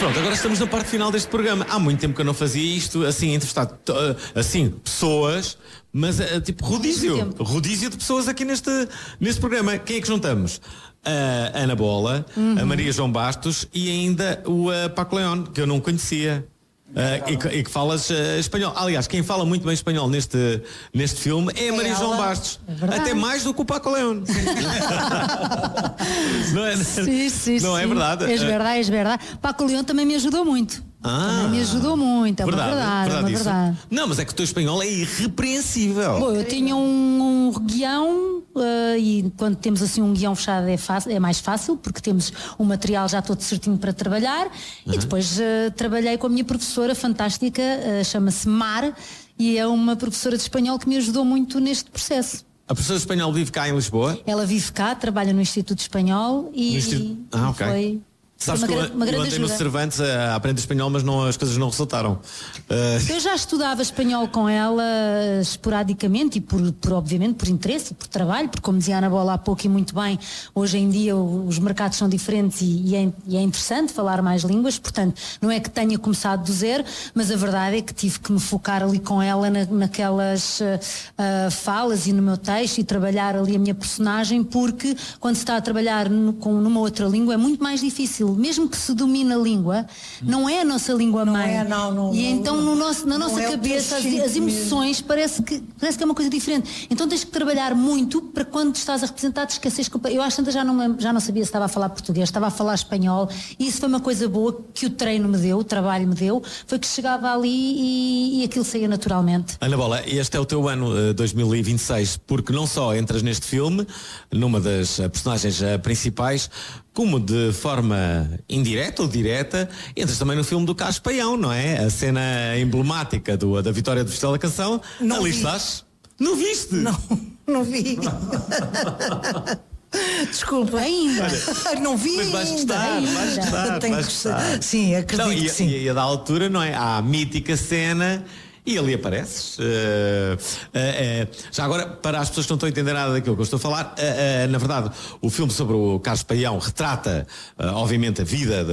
Pronto, agora estamos na parte final deste programa. Há muito tempo que eu não fazia isto, assim, entrevistar assim, pessoas, mas tipo rodízio de pessoas aqui neste programa. Quem é que juntamos? A Ana Bola, a Maria João Bastos e ainda o Paco León, que eu não conhecia. E que falas espanhol. Aliás, quem fala muito bem espanhol neste filme é a Maria João Bastos. Até mais do que o Paco León. Não é? Sim, não é verdade? É verdade. Paco León também me ajudou muito. Também me ajudou muito, é uma verdade. Não, mas é que o teu espanhol é irrepreensível. Bom, eu tinha um guião e quando temos assim um guião fechado é mais fácil, porque temos o material já todo certinho para trabalhar. E depois trabalhei com a minha professora fantástica, chama-se Mar, e é uma professora de espanhol que me ajudou muito neste processo. A professora de espanhol vive cá em Lisboa? Ela vive cá, trabalha no Instituto Espanhol ok. Sabes que eu andei no Cervantes a aprender espanhol, mas as coisas não resultaram. Eu já estudava espanhol com ela esporadicamente e obviamente por interesse e por trabalho, porque como dizia a Ana Bola há pouco e muito bem, hoje em dia os mercados são diferentes e é interessante falar mais línguas, portanto não é que tenha começado do zero, mas a verdade é que tive que me focar ali com ela naquelas falas e no meu texto e trabalhar ali a minha personagem, porque quando se está a trabalhar numa outra língua é muito mais difícil. Mesmo que se domine a língua, não é a nossa língua mãe. E então na nossa cabeça as emoções parece que é uma coisa diferente. Então tens que trabalhar muito para quando estás a representar te esqueces. Eu às tantas já não sabia se estava a falar português, estava a falar espanhol, e isso foi uma coisa boa que o treino me deu, o trabalho me deu, foi que chegava ali e aquilo saía naturalmente. Ana Bola, este é o teu ano 2026, porque não só entras neste filme, numa das personagens principais, como de forma indireta ou direta, entras também no filme do Carlos Paião, não é? A cena emblemática da vitória do Festival da Canção. Não ali estás? Não viste? Não vi. Desculpa, ainda. Olha, não vi. Mas vais gostar. Sim, acredito que sim. E a da altura, não é? Há a mítica cena. E ali apareces. Já agora, para as pessoas que não estão a entender nada daquilo que eu estou a falar, na verdade, o filme sobre o Carlos Paião retrata, obviamente, a vida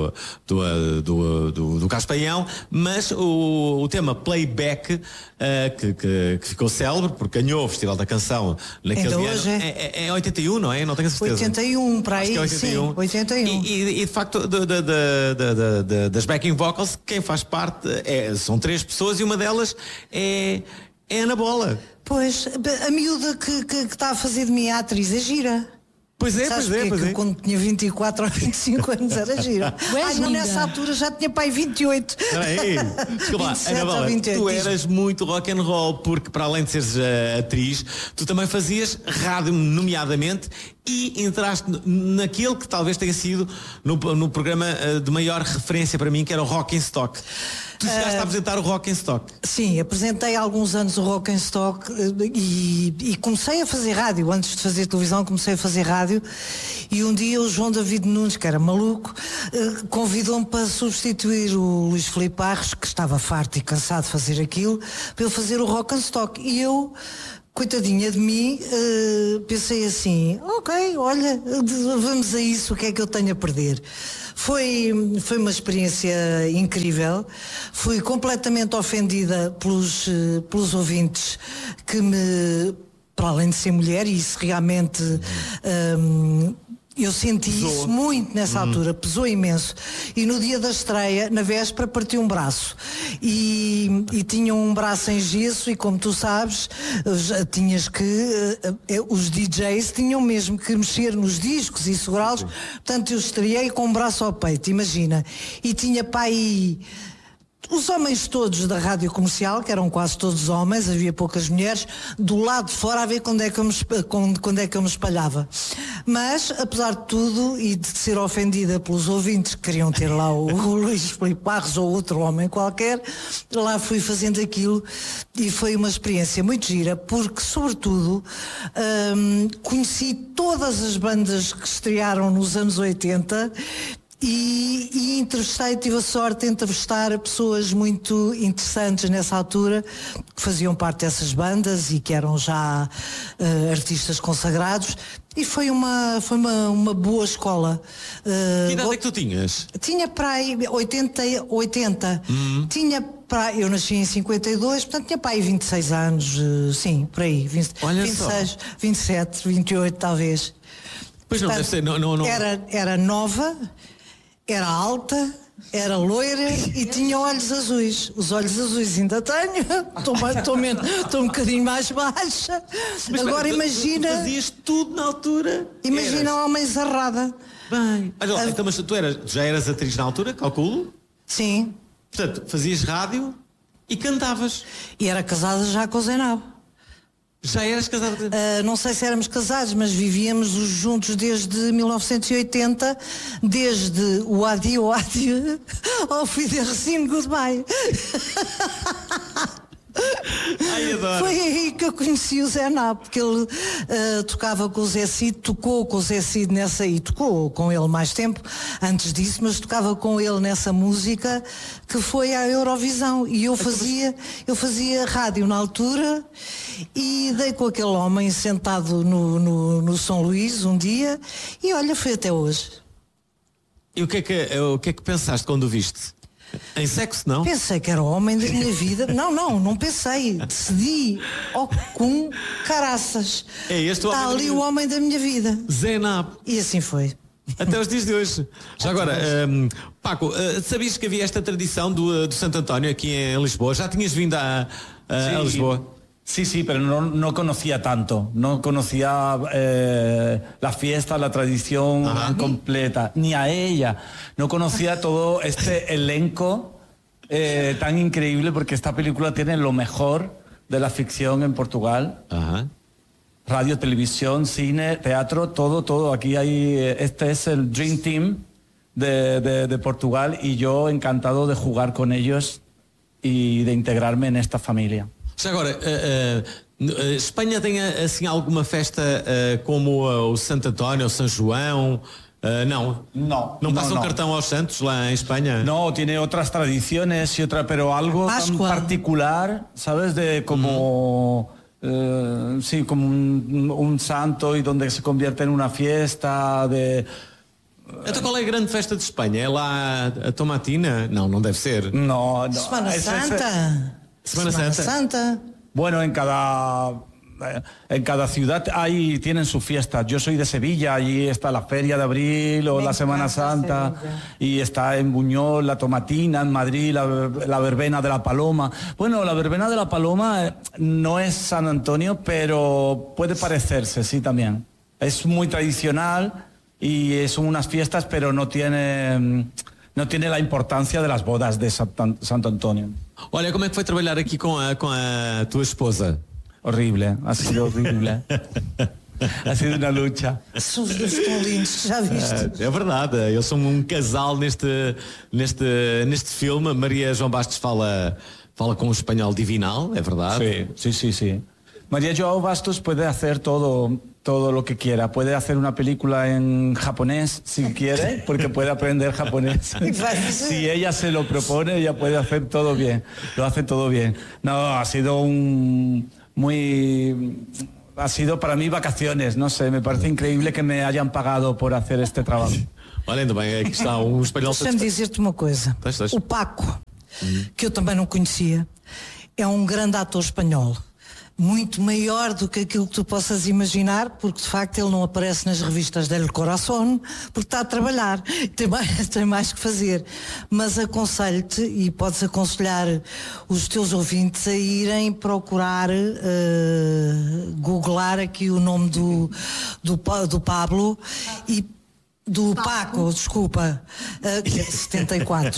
do Carlos Paião, mas o tema Playback, que ficou célebre, porque ganhou o Festival da Canção naquele ano. Hoje é 81, não é? Não tenho a certeza. 81, para aí. Acho que é 81. Sim, 81. E de facto, das backing vocals, quem faz parte são 3 pessoas e uma delas é Ana Bola. Pois, a miúda que está a fazer de mim a atriz é gira. Pois é. Eu, quando tinha 24 ou 25 anos era gira. Nessa altura já tinha pai 28. Peraí, desculpa, Ana Bola, tu eras muito rock and roll, porque para além de seres atriz, tu também fazias rádio, nomeadamente, e entraste naquele que talvez tenha sido no programa de maior referência para mim, que era o Rock in Stock. Tu chegaste a apresentar o Rock in Stock. Sim, apresentei há alguns anos o Rock in Stock e comecei a fazer rádio. Antes de fazer televisão comecei a fazer rádio, e um dia o João David Nunes, que era maluco, convidou-me para substituir o Luís Filipe Barros, que estava farto e cansado de fazer aquilo, para eu fazer o Rock in Stock. E eu, coitadinha de mim, pensei assim, ok, olha, vamos a isso, o que é que eu tenho a perder? Foi uma experiência incrível. Fui completamente ofendida pelos ouvintes que para além de ser mulher, e isso realmente eu senti isso muito nessa altura, pesou imenso. E no dia da estreia, na véspera, parti um braço. E tinha um braço em gesso, e como tu sabes, tinhas que... os DJs tinham mesmo que mexer nos discos e segurá-los. Portanto, eu estreiei com um braço ao peito, imagina. E tinha pai... Os homens todos da rádio comercial, que eram quase todos homens, havia poucas mulheres, do lado de fora a ver quando é que eu me espalhava. Mas, apesar de tudo, e de ser ofendida pelos ouvintes que queriam ter lá o Luís Filipe Barros ou outro homem qualquer, lá fui fazendo aquilo, e foi uma experiência muito gira, porque, sobretudo, conheci todas as bandas que estrearam nos anos 80, e tive a sorte de entrevistar pessoas muito interessantes nessa altura, que faziam parte dessas bandas e que eram já artistas consagrados, E foi uma boa escola. Que idade é que tu tinhas? Tinha para aí 80. Eu nasci em 52, portanto tinha para aí 26 anos, sim, por aí. 26, só. 27, 28 talvez. Pois portanto, não deve ser, não. Era nova, era alta, era loira e tinha olhos azuis. Os olhos azuis ainda tenho. Estou um bocadinho mais baixa. Mas agora imagina. Tu fazias tudo na altura. Imagina a homem zarrada. Bem. Olha lá, então, mas tu já eras atriz na altura, calculo? Sim. Portanto, fazias rádio e cantavas. E era casada já com o Zenab. Já eras casada? Não sei se éramos casados, mas vivíamos juntos desde 1980, desde o Adio ao Fidercine Goodbye. Ai, adoro. Foi aí que eu conheci o Zé Ná, porque ele tocava com o Zé Cid, tocou com o Zé Cid nessa aí, tocou com ele mais tempo antes disso, mas tocava com ele nessa música que foi à Eurovisão. E eu fazia rádio na altura e dei com aquele homem sentado no São Luís um dia e olha, foi até hoje. E o que é que pensaste quando o viste? Em sexo, não? Pensei que era o homem da minha vida. Não pensei. Decidi, com caraças. É este o Está homem ali o homem da minha vida. Zenab. E assim foi. Até os dias de hoje. Já agora, Paco, sabias que havia esta tradição do Santo António aqui em Lisboa? Já tinhas vindo a Lisboa? Sí, pero no conocía tanto, no conocía la fiesta, la tradición completa, ni a ella, no conocía todo este elenco tan increíble, porque esta película tiene lo mejor de la ficción en Portugal. Radio, televisión, cine, teatro, todo. Aquí hay, este es el Dream Team de Portugal y yo encantado de jugar con ellos y de integrarme en esta familia. Já agora, Espanha tem assim alguma festa como o Santo António, o São João? ¿No pasan cartón a los santos en España? No, tiene otras tradiciones pero algo tan particular, ¿sabes? De como... como un santo y donde se convierte en una fiesta de... Então qual é a grande festa de Espanha? É lá a Tomatina? Não deve ser. No. Semana Santa. Semana Santa. Bueno, en cada ciudad tienen su fiesta. Yo soy de Sevilla, allí está la Feria de Abril o la Semana Santa, y está en Buñol la Tomatina, en Madrid la Verbena de la Paloma. Bueno, la Verbena de la Paloma no es San Antonio, pero puede parecerse, sí, también. Es muy tradicional y son unas fiestas, pero no tiene la importancia de las bodas de Santo Antonio. Olha, como é que foi trabalhar aqui com a tua esposa? Horrible, ha sido horrible. Ha sido uma luta. São os dois tão lindos, já viste? É verdade, eles são um casal neste filme. Maria João Bastos fala com um espanhol divinal, é verdade? Sí. María João Bastos puede hacer todo lo que quiera. Puede hacer una película en japonés si quiere, porque puede aprender japonés. Si ella se lo propone, ella puede hacer todo bien. Lo hace todo bien. No, ha sido para mí vacaciones, no sé, me parece increíble que me hayan pagado por hacer este trabajo. Olha, ainda bem, aqui está um espanhol. Deixa-me dizer-te uma coisa. O Paco, que eu também não conhecia, é um grande ator espanhol. Muito maior do que aquilo que tu possas imaginar, porque de facto ele não aparece nas revistas del Corazón, porque está a trabalhar, tem mais que fazer. Mas aconselho-te, e podes aconselhar os teus ouvintes a irem procurar, googlar aqui o nome do Pablo e do Paco, desculpa, 74.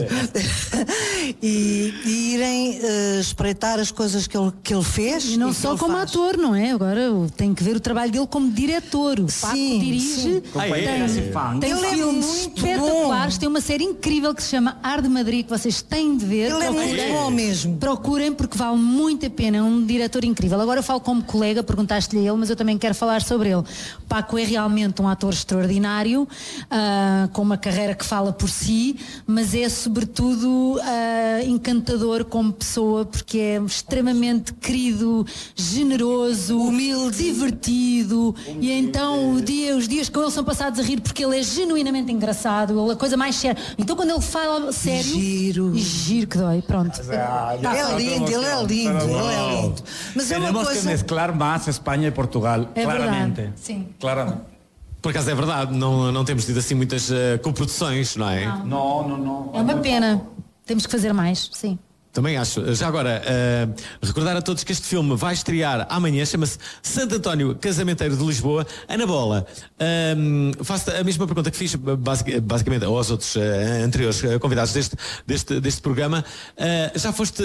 e irem espreitar as coisas que ele fez. E não só como ator, não é? Agora tem que ver o trabalho dele como diretor. O Paco dirige, tem filmes espetaculares Soares tem uma série incrível que se chama Ar de Madrid, que vocês têm de ver. Ele é muito bom mesmo. Procurem, porque vale muito a pena. É um diretor incrível. Agora eu falo como colega, perguntaste-lhe a ele, mas eu também quero falar sobre ele. Paco é realmente um ator extraordinário, com uma carreira que fala por si, mas é sobretudo encantador como pessoa, porque é extremamente querido, generoso, humilde, divertido, e então os dias com ele são passados a rir porque ele é genuinamente engraçado, ele é a coisa mais séria. Então quando ele fala sério, giro que dói, pronto. Ele é lindo. Mas é uma Tenemos coisa... que mezclar más España y Portugal, É claramente. verdade, sim. Claramente. Por acaso é verdade, não temos tido assim muitas coproduções, não é? No. É uma pena. Temos que fazer mais, sim. Também acho. Já agora, recordar a todos que este filme vai estrear amanhã, chama-se Santo António Casamenteiro de Lisboa. Ana Bola, faço a mesma pergunta que fiz basicamente aos outros anteriores convidados deste programa. Já foste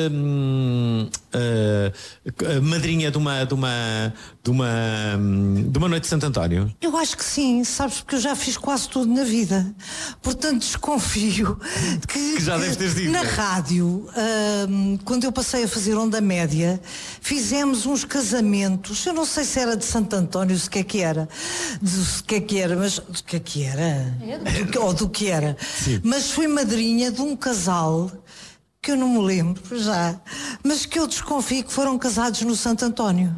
madrinha de uma noite de Santo António? Eu acho que sim, sabes, porque eu já fiz quase tudo na vida. Portanto, desconfio que já deves ter dito. Na rádio, quando eu passei a fazer Onda Média, fizemos uns casamentos. Eu não sei se era de Santo António, se que é que era. Mas do que é que era? Ou do que era. Sim. Mas fui madrinha de um casal que eu não me lembro já, mas que eu desconfio que foram casados no Santo António.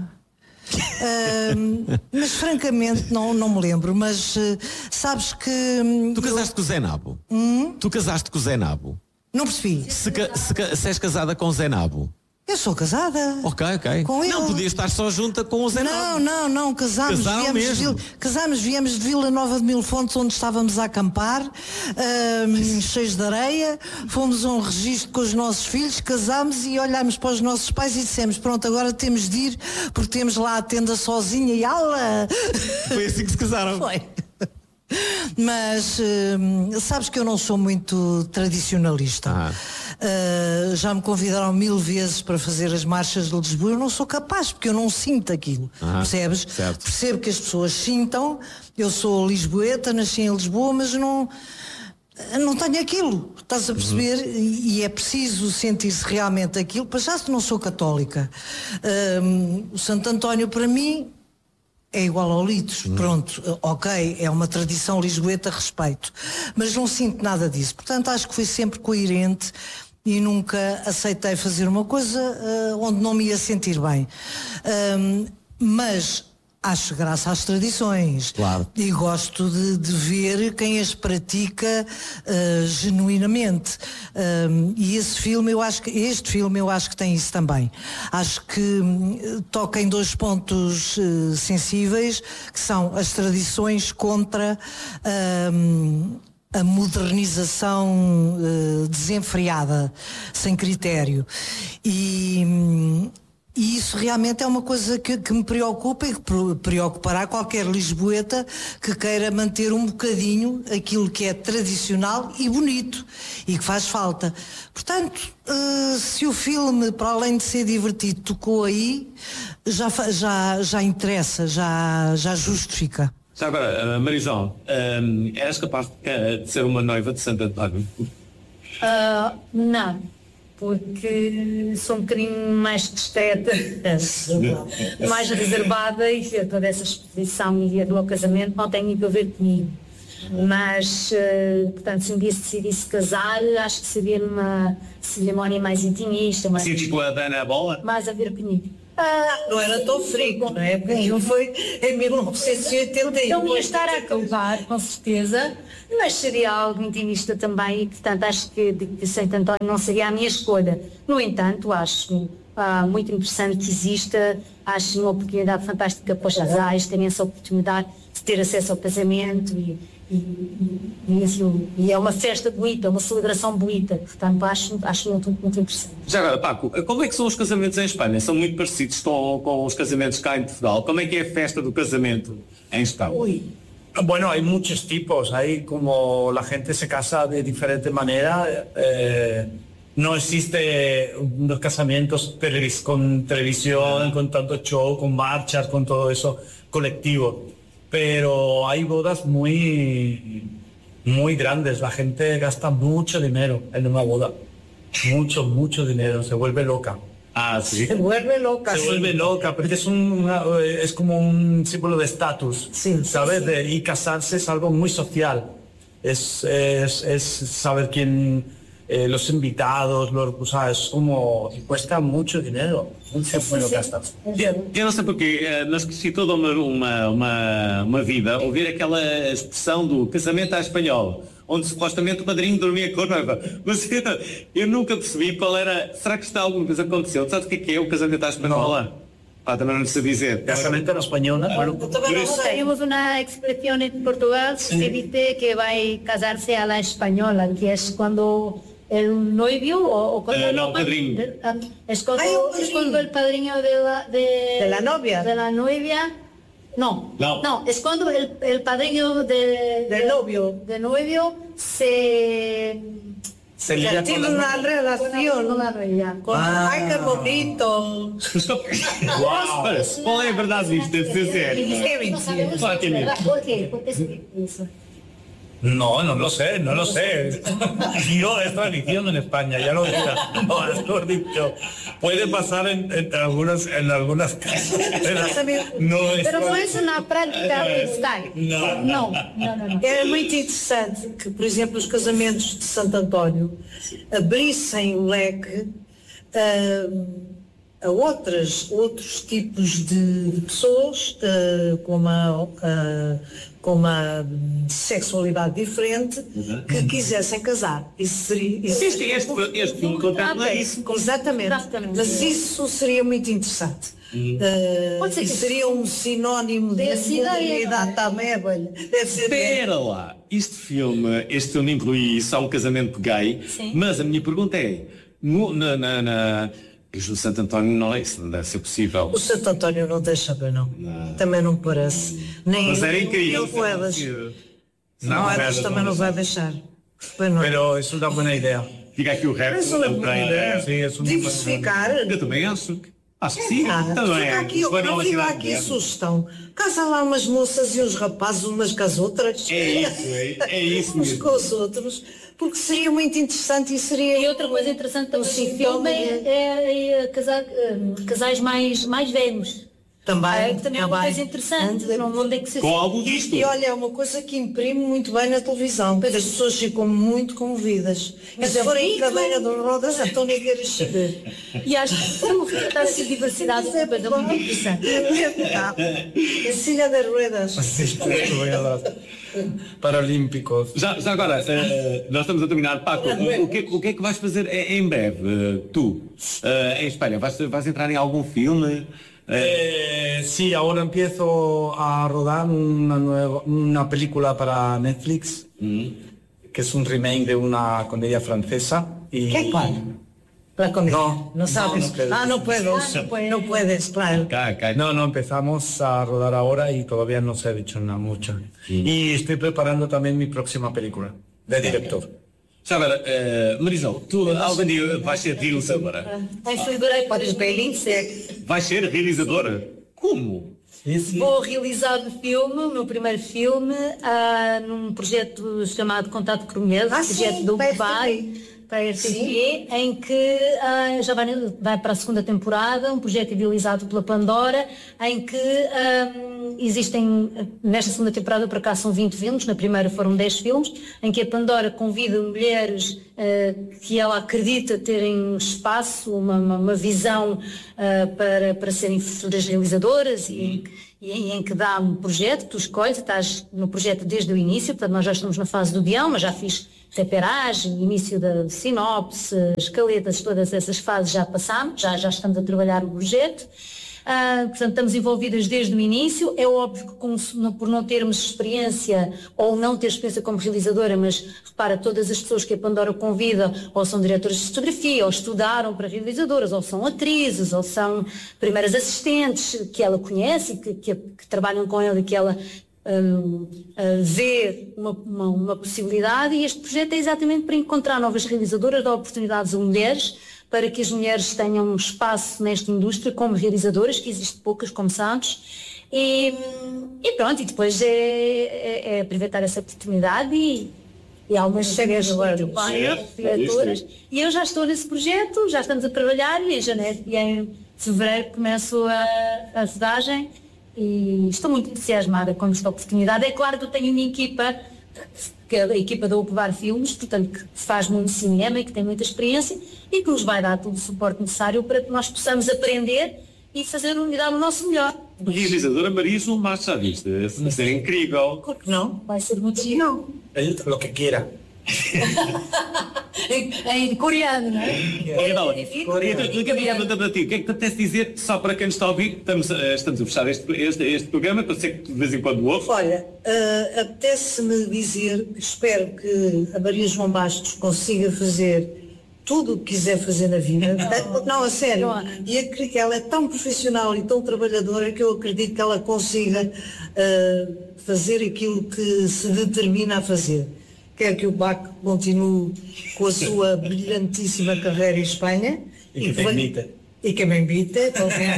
Mas francamente não me lembro. Mas sabes que Tu casaste com o Zé Nabo? Tu casaste com o Zé Nabo? Não percebi. Se és casada com o Zé Nabo? Eu sou casada. Ok. Com ele. Não podias estar só junta com o Zé Nabo. Não, casámos. Viemos de Vila Nova de Mil Fontes, onde estávamos a acampar, cheios de areia. Fomos a um registro com os nossos filhos, casámos e olhámos para os nossos pais e dissemos: pronto, agora temos de ir, porque temos lá a tenda sozinha e ala. Foi assim que se casaram. Foi. Mas sabes que eu não sou muito tradicionalista. Já me convidaram 1000 vezes para fazer as marchas de Lisboa. Eu não sou capaz, porque eu não sinto aquilo. Percebes? Certo. Percebo que as pessoas sintam. Eu sou lisboeta, nasci em Lisboa, mas não tenho aquilo. Estás a perceber? E é preciso sentir-se realmente aquilo. Para já, se não sou católica. O Santo António, para mim, é igual ao Litos, pronto, ok, é uma tradição lisboeta, respeito, mas não sinto nada disso, portanto acho que fui sempre coerente e nunca aceitei fazer uma coisa onde não me ia sentir bem, mas acho graça às tradições. Claro. E gosto de ver quem as pratica genuinamente. E este filme eu acho que tem isso também. Acho que toca em 2 pontos sensíveis, que são as tradições contra a modernização desenfreada, sem critério. E isso realmente é uma coisa que me preocupa e que preocupará qualquer lisboeta que queira manter um bocadinho aquilo que é tradicional e bonito e que faz falta. Portanto, se o filme, para além de ser divertido, tocou aí, já interessa, já justifica. Já agora, Marisol, eras capaz de ser uma noiva de Santo António? Não, porque sou um bocadinho mais discreta, mais reservada, e toda essa exposição e do casamento não tem muito a ver comigo. Mas, portanto, se um dia decidisse casar, acho que seria uma cerimónia mais intimista. Assim, tipo a da Ana Bola? Mais a ver comigo. Não era tão frio, não é? Porque aquilo foi em 1981. Não ia estar a acabar, com certeza, mas seria algo intimista também, e portanto acho que Santo António não seria a minha escolha. No entanto, acho muito interessante que exista, acho uma oportunidade fantástica para os casais terem essa oportunidade de ter acesso ao casamento e é uma festa bonita, uma celebração bonita, portanto acho muito interessante. Já agora, Paco, como é que são os casamentos em Espanha? São muito parecidos com os casamentos cá em Portugal? Como é que é a festa do casamento em Espanha? Bueno, hay muchos tipos, hay como la gente se casa de diferente manera, no existe unos casamientos con televisión, con tanto show, con marchas, con todo eso colectivo, pero hay bodas muy muy grandes. La gente gasta mucho dinero en una boda. Mucho dinero. Se vuelve loca. Ah, sí. Se vuelve loca. Se vuelve loca, porque es como un símbolo de estatus, Sí, ¿sabes? Y casarse es algo muy social. Es saber quién, los invitados, es como, cuesta mucho dinero. Mucho gastar. Eu não sei porque nós cresci toda uma vida a ouvir aquela expressão do casamento à espanhol, onde supostamente o padrinho dormia com a noiva. Mas eu nunca percebi qual era. Será que está alguma coisa aconteceu? Sabes o que é o casamento à espanhola? Também não sei dizer. Casamento a la española. Tenemos una expresión en Portugal que dice que va a casarse a la española, que es cuando el novio o cuando no, padrino. Es cuando el padrino de la novia. De la novia. No, es cuando el padrino del novio Se liga Tiene una relación con ay, qué bonito. Qual é a verdade disto? Deve ser sério. É mentira. ¿Por qué? ¿Por qué se dice eso? No lo sé. Yo es tradición en España, ya lo digo. No, has dicho. Puede pasar en algunas casas. Pero no es una práctica freestyle. No. Era muito interessante que, por exemplo, os casamentos de Santo António abrissem o leque a outros tipos de pessoas com uma sexualidade diferente que quisessem casar. Isso seria... Este filme contempla isso. Exatamente. Mas isso seria muito interessante. Seria um sinónimo de idade também, velho. Espera lá, este filme inclui só um casamento gay. Sim. Mas a minha pergunta é, o Santo António não deve ser possível. O Santo António não deixa ver, não. Também não parece. Mas era incrível. Elas também não vai deixar. Pero isso dá boa ideia. Fica aqui o rap. É uma boa ideia. Diversificar. Eu também acho que sim. Fica aqui sugestão. Casa lá umas moças e uns rapazes umas com as outras. É isso uns com os outros. Porque seria muito interessante E outra coisa interessante também no filme é casais mais velhos. Também. Que também é uma coisa interessante. Onde é que se... Com algo disto. E olha, é uma coisa que imprime muito bem na televisão. As pessoas ficam muito comovidas. E se forem em cadeira de rodas, então nem queres saber. E acho que retratar essa diversidade é muito interessante. Em silla de ruedas. Paralímpicos. Já agora, nós estamos a terminar. Paco, o que é que vais fazer em breve, tu, em Espanha? Vais entrar em algum filme? Sí, ahora empiezo a rodar una película para Netflix, que es un remake de una comedia francesa. ¿Qué cuál? La comedia. No sabes. No puedo. No puedes, claro. No, empezamos a rodar ahora y todavía no se ha dicho nada mucho. Y estoy preparando también mi próxima película de director. Já agora, Marisol, tu algum dia vais ser realizadora? Podes bem ser. Vais ser realizadora? Como? Vou realizar o meu primeiro filme, num projeto chamado Contato Cronhese, projeto do Dubai, para a RTP, em que já vai para a segunda temporada, um projeto idealizado pela Pandora, em que existem, nesta segunda temporada para cá são 20 filmes, na primeira foram 10 filmes, em que a Pandora convida mulheres que ela acredita terem espaço, uma visão para serem futuras realizadoras e em que dá um projeto, tu escolhes, estás no projeto desde o início, portanto nós já estamos na fase do guião, mas já fiz reperagem, início da sinopse, escaletas, todas essas fases já passámos, já estamos a trabalhar o projeto. Portanto, estamos envolvidas desde o início. É óbvio que por não termos experiência ou não ter experiência como realizadora, mas repara, todas as pessoas que a Pandora convida ou são diretores de fotografia, ou estudaram para realizadoras, ou são atrizes, ou são primeiras assistentes que ela conhece, que trabalham com ela e que ela vê uma possibilidade, e este projeto é exatamente para encontrar novas realizadoras, dar oportunidades a mulheres, para que as mulheres tenham um espaço nesta indústria como realizadoras, que existem poucas, como sabes, e pronto, e depois é aproveitar essa oportunidade e e algumas séries de diretoras, e eu já estou nesse projeto, já estamos a trabalhar e em janeiro e em fevereiro começo a rodagem e estou muito entusiasmada com esta oportunidade. É claro que eu tenho uma equipa, que é a equipa da Opevar Filmes, portanto que faz muito cinema e que tem muita experiência e que nos vai dar todo o suporte necessário para que nós possamos aprender e dar o nosso melhor. Realizadora Maria João Bastos, já viste? Vai ser incrível. Por que não? Vai ser muito giro. Não. Lo que quiera. Em coreano, não é? O que é que te apetece dizer, só para quem nos está a ouvir, estamos a fechar este programa, para ser que de vez em quando ouve. Olha, apetece-me dizer que espero que a Maria João Bastos consiga fazer tudo o que quiser fazer na vida. Não, a sério. E acredito que ela é tão profissional e tão trabalhadora que eu acredito que ela consiga fazer aquilo que se determina a fazer. Quero que o Baco continue com a sua brilhantíssima carreira em Espanha. E que invita. E que me invite, porque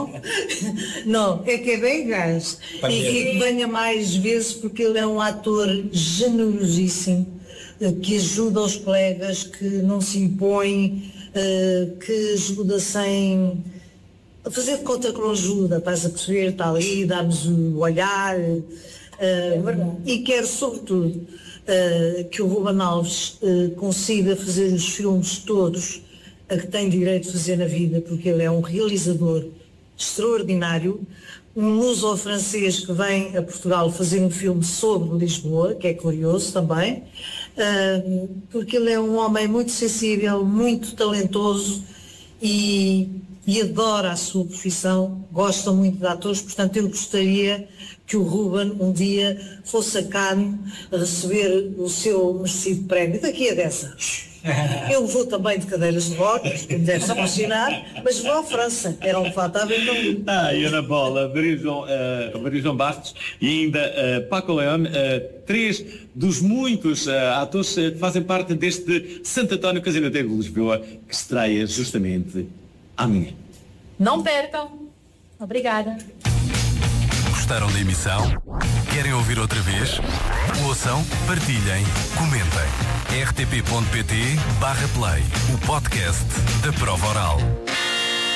não, é que bem gajo. E que venha mais vezes, porque ele é um ator generosíssimo, que ajuda os colegas, que não se impõe, que ajuda sem a fazer de conta que não ajuda, estás a perceber, está ali, dá-nos o olhar, e quero sobretudo que o Ruben Alves consiga fazer os filmes todos a que tem direito de fazer na vida, porque ele é um realizador extraordinário, um luso-francês que vem a Portugal fazer um filme sobre Lisboa, que é curioso também, porque ele é um homem muito sensível, muito talentoso e adora a sua profissão, gosta muito de atores, portanto eu gostaria que o Ruben um dia fosse a Cannes receber o seu merecido prémio, daqui a 10 anos. Eu vou também de cadeiras de rodas, como deve-se funcionar, mas vou à França, era um fato a ver comigo. E Ana Paula, Maria João Bastos e ainda Paco León, 3 dos muitos atores que fazem parte deste Santo António Casino de Lisboa, que estreia justamente amanhã. Não percam. Obrigada. Gostaram da emissão? Querem ouvir outra vez? Ouçam, partilhem, comentem. rtp.pt/play, o podcast da Prova Oral.